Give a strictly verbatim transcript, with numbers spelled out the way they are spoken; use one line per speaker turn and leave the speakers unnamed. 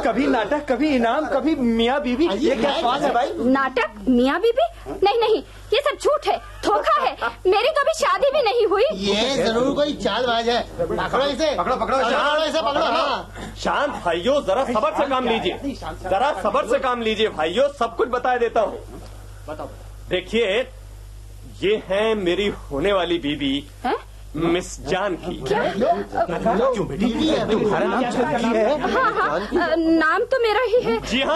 कभी नाटक, कभी इनाम, कभी मियाँ बीवी। ये क्या स्वाद है भाई?
नाटक, मियाँ बीवी? नहीं नहीं, ये सब झूठ है, धोखा है। मेरी तो अभी शादी भी नहीं हुई।
ये जरूर कोई चालबाज है। पकड़ो इसे,
पकड़ो पकड़ो
इसे पकड़ो। हाँ।
शांत भाइयों, जरा सब्र से काम लीजिए, जरा सब्र से काम लीजिए भाइयों, सब कुछ बता देता हूँ। देखिए, ये है मेरी होने वाली बीबी मिस जानकी।
क्या?
क्यों बेटी?
तुम्हारा नाम जानकी है?
हाँ हाँ, नाम तो मेरा ही है।
जी हाँ।